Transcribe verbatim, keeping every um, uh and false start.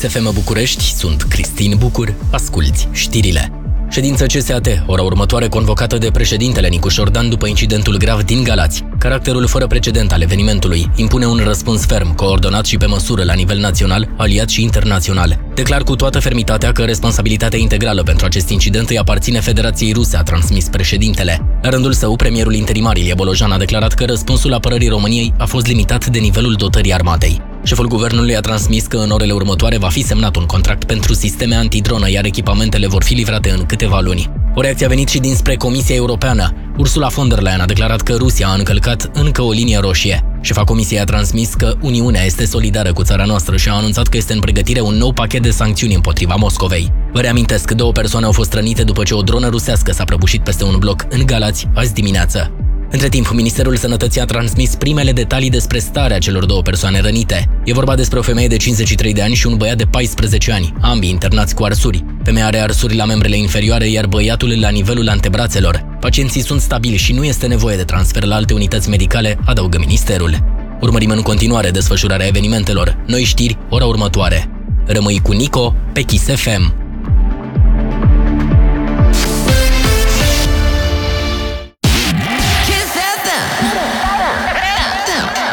F M București, sunt Cristin Bucur, asculți știrile. Ședință C S A T, ora următoare convocată de președintele Nicu Șordan după incidentul grav din Galați. Caracterul fără precedent al evenimentului impune un răspuns ferm, coordonat și pe măsură la nivel național, aliat și internațional. Declar cu toată fermitatea că responsabilitatea integrală pentru acest incident îi aparține Federației Ruse, a transmis președintele. La rândul său, premierul interimar Ilie Bolojan a declarat că răspunsul apărării României a fost limitat de nivelul dotării armatei. Șeful guvernului a transmis că în orele următoare va fi semnat un contract pentru sisteme antidronă, iar echipamentele vor fi livrate în câteva luni. O reacție a venit și dinspre Comisia Europeană. Ursula von der Leyen a declarat că Rusia a încălcat încă o linie roșie. Șefa Comisiei a transmis că Uniunea este solidară cu țara noastră și a anunțat că este în pregătire un nou pachet de sancțiuni împotriva Moscovei. Vă reamintesc că două persoane au fost rănite după ce o dronă rusească s-a prăbușit peste un bloc în Galați azi dimineață. Între timp, Ministerul Sănătății a transmis primele detalii despre starea celor două persoane rănite. E vorba despre o femeie de cincizeci și trei de ani și un băiat de paisprezece ani, ambii internați cu arsuri. Femeia are arsuri la membrele inferioare, iar băiatul la nivelul antebrațelor. Pacienții sunt stabili și nu este nevoie de transfer la alte unități medicale, adaugă ministerul. Urmărim în continuare desfășurarea evenimentelor. Noi știri, ora următoare. Rămâi cu Nico pe Kiss F M.